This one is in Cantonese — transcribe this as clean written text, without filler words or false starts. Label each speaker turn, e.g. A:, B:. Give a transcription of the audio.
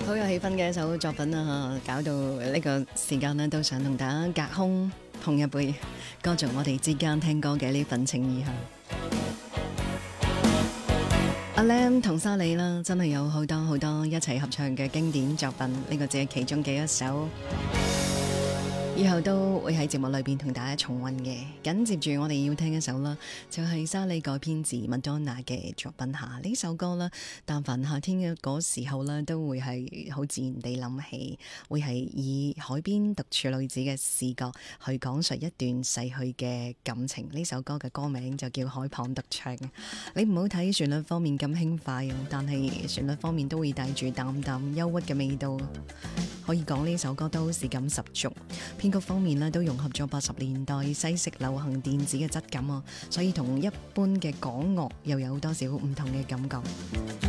A: 好有氣氛嘅一首作品啊！搞到呢個時間呢，都想同大家隔空碰一杯，歌頌我哋之間聽歌嘅呢份情意啊！阿 Lam 同沙莉啦，真係有好多好多一齊合唱嘅經典作品，呢個只係其中嘅一首。以後都會喺節目裏邊同大家重溫嘅。緊接住我哋要聽一首啦，就係沙莉改編自麥當娜嘅作品下呢首歌啦。但凡夏天嘅嗰時候啦，都會係好自然地諗起，會係以海邊獨處女子嘅視角去講述一段逝去嘅感情。呢首歌嘅歌名就叫《海旁獨唱》。你唔好睇旋律方面咁輕快，但係旋律方面都會帶住淡淡憂鬱嘅味道。可以講呢首歌都市感十足，編曲方面都融合咗80年代西式流行電子嘅質感，所以同一般嘅港樂又有多少唔同嘅感覺。